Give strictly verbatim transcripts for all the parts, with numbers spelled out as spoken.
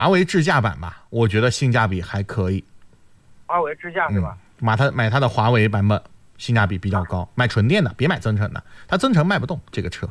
华为智驾版吧，我觉得性价比还可以。 华为智驾是吧？ 嗯、买它买它的华为版本，性价比比较高。买纯电的，别买增程的，它增程卖不动这个车。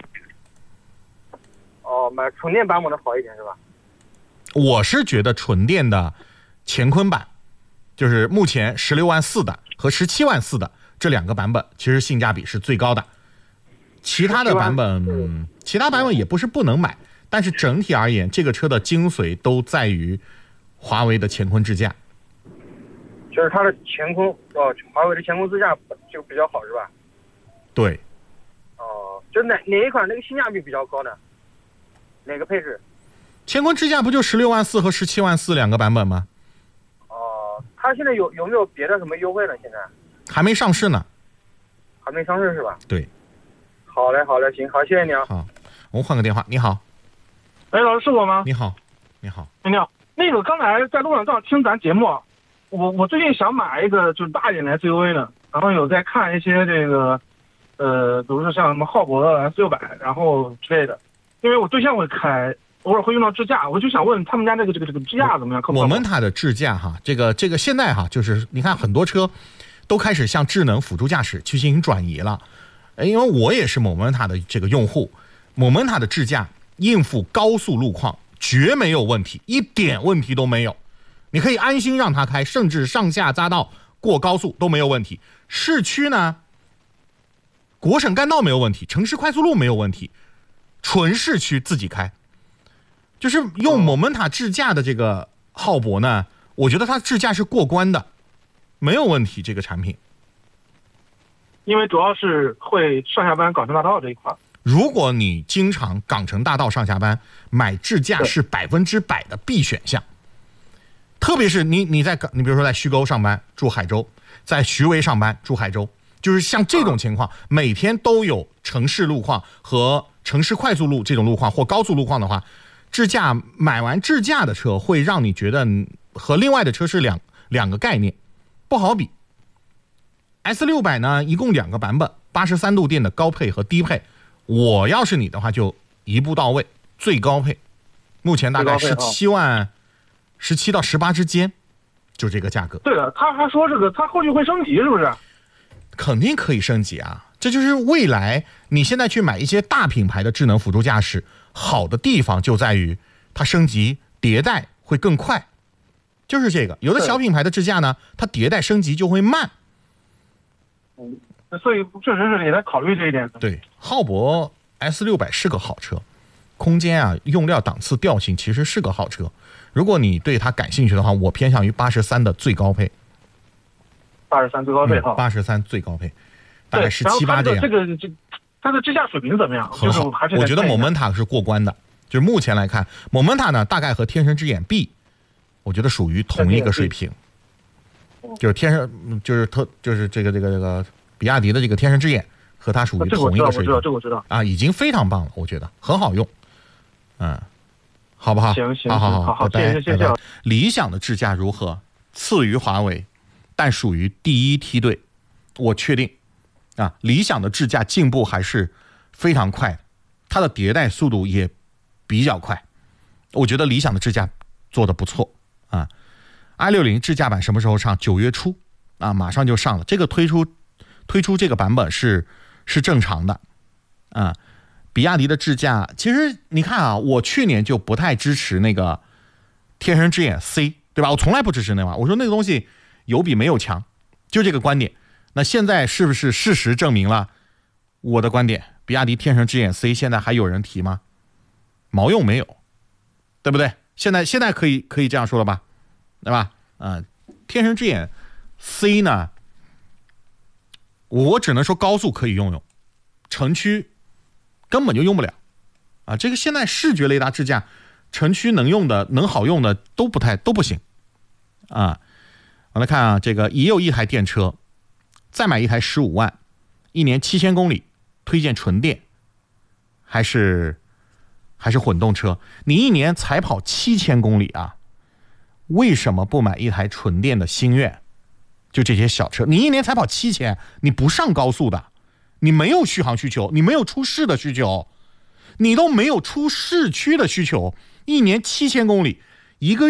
哦，买纯电版本的好一点是吧？ 我是觉得纯电的乾坤版，就是目前十六万四的和十七万四的这两个版本，其实性价比是最高的。其他的版本，嗯、其他版本也不是不能买，但是整体而言，这个车的精髓都在于华为的乾坤智驾。 就是它的乾坤哦，华为的乾坤智驾就比较好是吧？ 对。 哦，就哪哪一款那个性价比比较高呢？哪个配置？ 乾坤智驾不就十六万四和十七万四两个版本吗？ 哦，它现在有有没有别的什么优惠呢？现在还没上市呢。 还没上市是吧？ 对。 好嘞，好嘞，行，好，谢谢你啊。 好，我们换个电话。你好。 哎，老师是我吗？ 你好，你好。 你好，那个刚才在路上正好听咱节目，我我最近想买一个就是大一点的 S U V 的，然后有在看一些这个，呃，比如说像什么浩博的 S 六百，然后之类的，因为我对象会开，偶尔会用到智驾，我就想问他们家这个这个这个智驾怎么样？ 我们它的智驾哈，这个这个现在哈，就是你看很多车都开始向智能辅助驾驶去进行转移了。因为我也是 Momenta 的这个用户 ，Momenta 的智驾应付高速路况绝没有问题，一点问题都没有。你可以安心让它开，甚至上下匝道过高速都没有问题。市区呢，国省干道没有问题，城市快速路没有问题，纯市区自己开。就是用 Momenta 智驾的这个浩博呢，我觉得它智驾是过关的，没有问题。这个产品。 因为主要是会上下班港城大道这一块。 如果你经常港城大道上下班，买智驾是百分之百的必选项。特别是你你在你比如说在徐沟上班住海州，在徐围上班住海州，就是像这种情况，啊、每天都有城市路况和城市快速路这种路况或高速路况的话，智驾买完智驾的车会让你觉得和另外的车是两两个概念，不好比。S 六百呢，一共两个版本，八十三度电的高配和低配。我要是你的话，就一步到位，最高配，目前大概十七万，十七到十八之间，就这个价格。 对了，他还说这个，他后续会升级，是不是？ 肯定可以升级啊！这就是未来你现在去买一些大品牌的智能辅助驾驶，好的地方就在于它升级迭代会更快，就是这个。有的小品牌的智驾呢，它迭代升级就会慢。 所以确实是也在考虑这一点。 对，浩博 S 六百是个好车，空间啊、用料、档次、调性其实是个好车。如果你对它感兴趣的话，我偏向于八十三的最高配。 八十三最高配哈。 八十三最高配，大概十七八这样。 这个这它的智驾水平怎么样？ 很好， 就是、 我觉得 Momenta 是过关的。就是目前来看 ，Momenta 呢大概和天神之眼 B， 我觉得属于同一个水平。就是天神，就是特，就是这个这个这个比亚迪的这个天神之眼和它属于同一个水平， 这我知道，这我知道啊，已经非常棒了，我觉得很好用，嗯，好不好？ 行行， 好好好好， 拜拜， 谢谢谢谢。 理想的智驾如何？次于华为，但属于第一梯队，我确定，啊，理想的智驾进步还是非常快的，它的迭代速度也比较快，我觉得理想的智驾做得不错啊。i 六零智驾版什么时候上？九月初啊，马上就上了。这个推出推出这个版本是是正常的啊。比亚迪的智驾，其实你看啊，我去年就不太支持那个天神之眼 C， 对吧？我从来不支持那玩意儿，我说那个东西有比没有强，就这个观点。那现在是不是事实证明了我的观点？比亚迪天神之眼 C 现在还有人提吗？毛用没有，对不对？现在现在可以可以这样说了吧？对吧？啊、呃，天神之眼 C 呢，我只能说高速可以用用，城区根本就用不了啊。这个现在视觉雷达智驾，城区能用的、能好用的都不太都不行啊。我来看啊，这个也有一台电车，再买一台十五万，一年七千公里，推荐纯电还是还是混动车？你一年才跑七千公里啊？为什么不买一台纯电的星越？就这些小车，你一年才跑七千，你不上高速的，你没有续航需求，你没有出市的需求，你都没有出市区的需求，一年七千公里， 一个